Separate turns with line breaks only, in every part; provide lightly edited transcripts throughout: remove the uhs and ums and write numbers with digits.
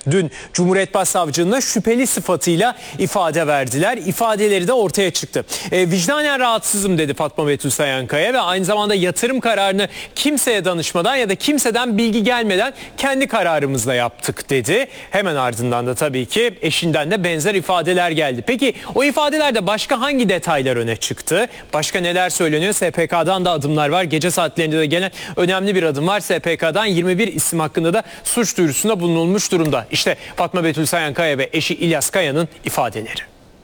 Dün Cumhuriyet Başsavcılığına şüpheli sıfatıyla ifade verdiler. İfadeleri de ortaya çıktı. Vicdanen rahatsızım dedi Fatma Betül Sayankaya ve aynı zamanda yatırım kararını kimseye danışmadan ya da kimseden bilgi gelmeden kendi kararımızla yaptık dedi. Hemen ardından da tabii ki eşinden de benzer ifadeler geldi. Peki o ifadelerde başka hangi detaylar öne çıktı? Başka neler söyleniyor? SPK'dan da adımlar var. Gece saatlerinde de gelen önemli bir adım var. SPK'dan 21 isim hakkında da suç duyurusunda bulunulmuş durumda. İşte Fatma Betül Sayankaya ve eşi İlyas Kaya'nın ifadeleri.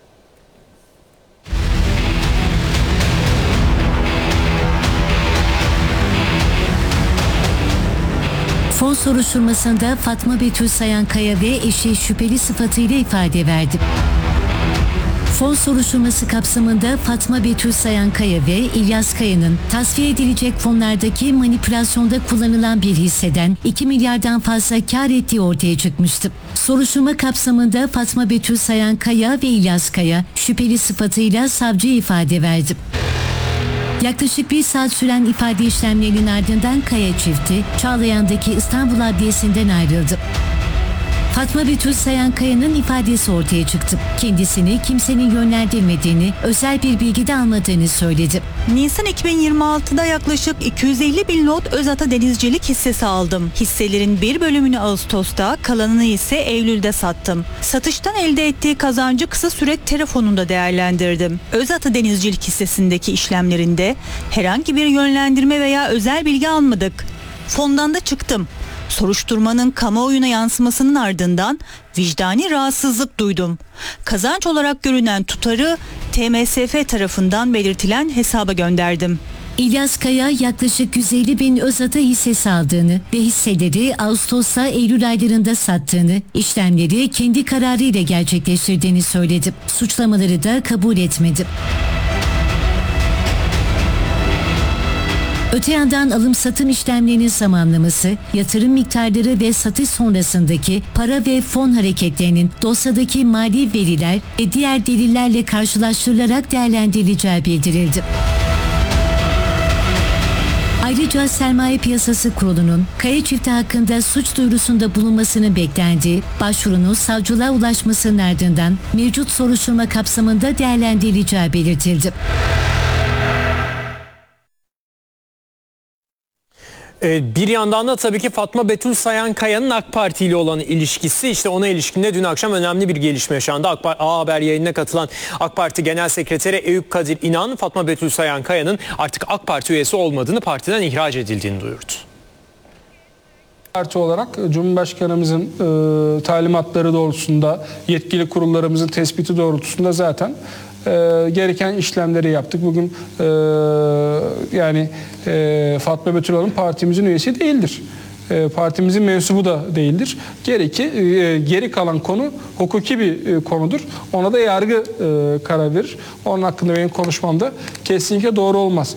Fon soruşturmasında Fatma Betül Sayankaya ve eşi şüpheli sıfatıyla ifade verdi. Fon soruşturması kapsamında Fatma Betül Sayankaya ve İlyas Kaya'nın tasfiye edilecek fonlardaki manipülasyonda kullanılan bir hisseden 2 milyardan fazla kar ettiği ortaya çıkmıştı. Soruşturma kapsamında Fatma Betül Sayankaya ve İlyas Kaya şüpheli sıfatıyla savcıya ifade verdi. Yaklaşık 1 saat süren ifade işlemlerinin ardından Kaya çifti Çağlayan'daki İstanbul Adliyesi'nden ayrıldı. Fatma Betül Sayankaya'nın ifadesi ortaya çıktı. Kendisini kimsenin yönlendirmediğini, özel bir bilgi de almadığını söyledi.
Nisan 2026'da yaklaşık 250 bin lot Özata Denizcilik hissesi aldım. Hisselerin bir bölümünü Ağustos'ta, kalanını ise Eylül'de sattım. Satıştan elde ettiği kazancı kısa süre telefonunda değerlendirdim. Özata Denizcilik hissesindeki işlemlerinde herhangi bir yönlendirme veya özel bilgi almadık. Fondan da çıktım. Soruşturmanın kamuoyuna yansımasının ardından vicdani rahatsızlık duydum. Kazanç olarak görünen tutarı TMSF tarafından belirtilen hesaba gönderdim.
İlyas Kaya yaklaşık 150 bin Özata hissesi aldığını ve hisseleri Ağustos'ta Eylül aylarında sattığını, işlemleri kendi kararıyla gerçekleştirdiğini söyledi. Suçlamaları da kabul etmedi. Öte yandan alım-satım işlemlerinin zamanlaması, yatırım miktarları ve satış sonrasındaki para ve fon hareketlerinin dosyadaki mali veriler ve diğer delillerle karşılaştırılarak değerlendirileceği bildirildi. Ayrıca Sermaye Piyasası Kurulu'nun Kaya çifti hakkında suç duyurusunda bulunmasının beklendiği başvurunun savcılığa ulaşmasının ardından mevcut soruşturma kapsamında değerlendirileceği belirtildi.
Bir yandan da tabii ki Fatma Betül Sayankaya'nın AK Parti ile olan ilişkisi, işte ona ilişkinde dün akşam önemli bir gelişme yaşandı. A Haber yayınına katılan AK Parti Genel Sekreteri Eyüp Kadir İnan, Fatma Betül Sayankaya'nın artık AK Parti üyesi olmadığını, partiden ihraç edildiğini duyurdu.
Parti olarak Cumhurbaşkanımızın talimatları doğrultusunda, yetkili kurullarımızın tespiti doğrultusunda zaten gereken işlemleri yaptık. Bugün Fatma Betül Hanım partimizin üyesi değildir. Partimizin mensubu da değildir. Geri kalan konu hukuki bir konudur. Ona da yargı karar verir. Onun hakkında benim konuşmam da kesinlikle doğru olmaz.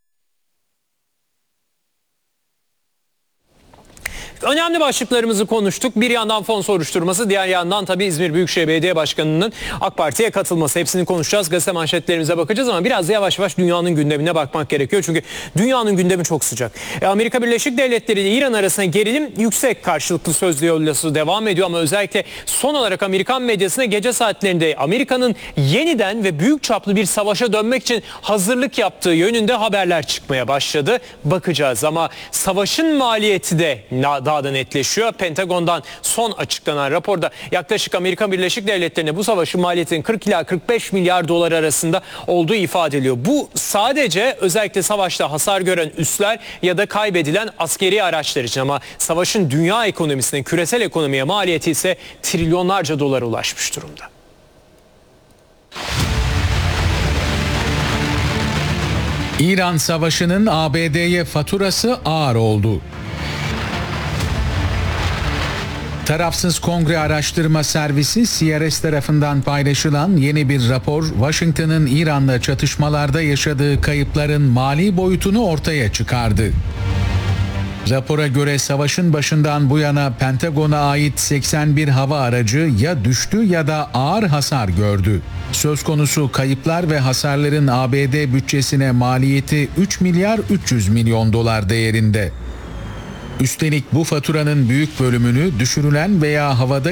Önemli başlıklarımızı konuştuk. Bir yandan fon soruşturması, diğer yandan tabii İzmir Büyükşehir Belediye Başkanı'nın AK Parti'ye katılması. Hepsini konuşacağız. Gazete manşetlerimize bakacağız ama biraz yavaş yavaş dünyanın gündemine bakmak gerekiyor. Çünkü dünyanın gündemi çok sıcak. Amerika Birleşik Devletleri ile İran arasında gerilim yüksek, karşılıklı söz diyaloğu devam ediyor ama özellikle son olarak Amerikan medyasına gece saatlerinde Amerika'nın yeniden ve büyük çaplı bir savaşa dönmek için hazırlık yaptığı yönünde haberler çıkmaya başladı. Bakacağız ama savaşın maliyeti de daha da netleşiyor. Pentagon'dan son açıklanan raporda yaklaşık Amerika Birleşik Devletleri'ne bu savaşın maliyetinin 40 ila 45 milyar dolar arasında olduğu ifade ediliyor. Bu sadece özellikle savaşta hasar gören üsler ya da kaybedilen askeri araçlar için, ama savaşın dünya ekonomisine, küresel ekonomiye maliyeti ise trilyonlarca dolara ulaşmış durumda.
İran Savaşı'nın ABD'ye faturası ağır oldu. Tarafsız Kongre Araştırma Servisi CRS tarafından paylaşılan yeni bir rapor, Washington'ın İran'la çatışmalarda yaşadığı kayıpların mali boyutunu ortaya çıkardı. Rapora göre savaşın başından bu yana Pentagon'a ait 81 hava aracı ya düştü ya da ağır hasar gördü. Söz konusu kayıplar ve hasarların ABD bütçesine maliyeti 3 milyar 300 milyon dolar değerinde. Üstelik bu faturanın büyük bölümünü düşürülen veya havada